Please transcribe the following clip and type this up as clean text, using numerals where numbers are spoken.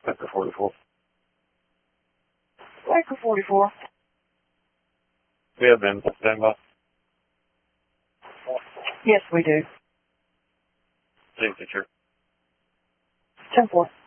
Echo 44. Echo 44. We have been. Stand by. Yes, we do. Signature. 10-4.